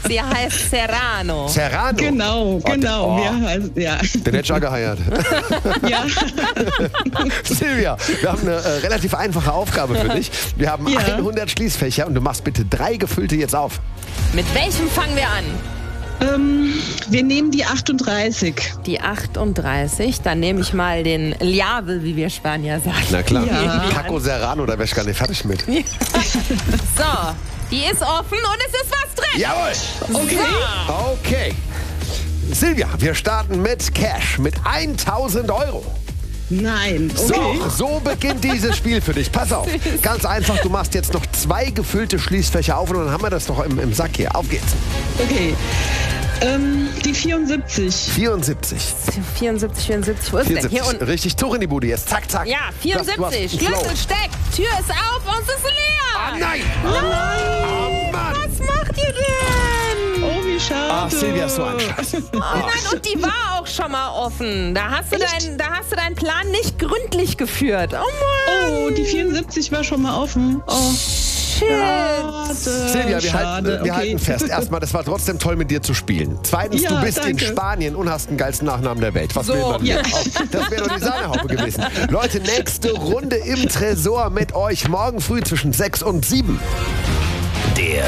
Sie heißt Serrano. Serrano? Genau. Wir heißen, ja. Den hätte ich auch geheiratet. Ja. Silvia, wir haben eine relativ einfache Aufgabe für dich. Wir haben 100 Schließfächer und du machst bitte 3 gefüllte jetzt auf. Mit welchem fangen wir an? Wir nehmen die 38. Die 38. Dann nehme ich mal den Llave, wie wir Spanier sagen. Na klar. Ja. Paco Serrano, da wäre ich gar nicht fertig mit. So, die ist offen und es ist was drin. Jawohl. Okay. Okay. Silvia, wir starten mit Cash, mit 1000 Euro. Nein. Okay. So beginnt dieses Spiel für dich. Pass auf. Ganz einfach, du machst jetzt noch 2 gefüllte Schließfächer auf und dann haben wir das doch im Sack hier. Auf geht's. Okay. Die 74. 74. 74. Wo ist denn? Hier unten. Richtig, Tuch in die Bude jetzt. Zack, zack. Ja, 74. Du hast einen Schlüssel Flow. steckt. Tür ist auf und es ist leer. Ah, nein. Nein. Oh, Mann. Was macht ihr denn? Oh, wie schade. Ach, Silvia ist so ein Scheiß. Oh nein, und die war auch schon mal offen. Da hast du deinen Plan nicht gründlich geführt. Oh Mann. Oh, die 74 war schon mal offen. Oh, Shit. schade. Silvia, wir Schade. halten fest. Erstmal, das war trotzdem toll, mit dir zu spielen. Zweitens, Ja, du bist in danke. Spanien und hast den geilsten Nachnamen der Welt. Was So. will man Ja. mehr? Oh, das wäre doch die Sahnehaube gewesen. Leute, nächste Runde im Tresor mit euch. Morgen früh zwischen 6 und 7. Der